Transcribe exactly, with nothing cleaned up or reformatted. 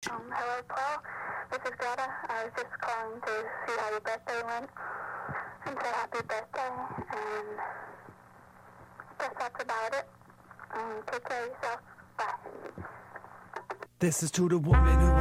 Um, hello, Paul. This is Greta. I was just calling to see how your birthday went and say happy birthday. And guess that's about it. Um, take care of yourself. Bye. This is to the woman who